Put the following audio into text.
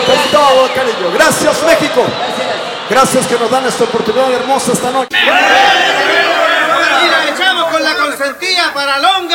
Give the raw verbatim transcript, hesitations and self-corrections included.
con todo cariño. Gracias, México. Gracias que nos dan esta oportunidad hermosa esta noche. Y la echamos con la consentida para Longa.